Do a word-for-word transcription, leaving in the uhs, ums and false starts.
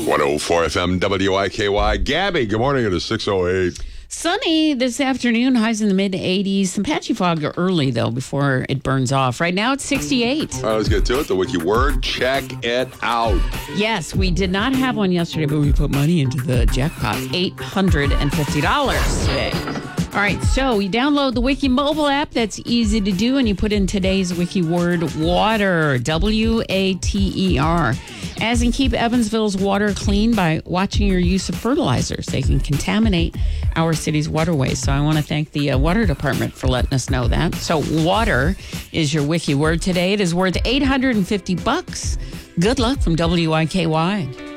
one oh four F M W I K Y. Gabby, good morning. It is six oh eight. Sunny this afternoon, highs in the mid eighties. Some patchy fog early, though, before it burns off. Right now, it's sixty-eight. All right, let's get to it. The Wiki Word. Check it out. Yes, we did not have one yesterday, but we put money into the jackpot. eight hundred fifty dollars today. All right, so you download the Wiki mobile app. That's easy to do, and you put in today's Wiki word, water, W A T E R. As in, keep Evansville's water clean by watching your use of fertilizers. They can contaminate our city's waterways. So I want to thank the uh, water department for letting us know that. So water is your Wiki word today. It is worth eight hundred fifty bucks. Good luck from W I K Y.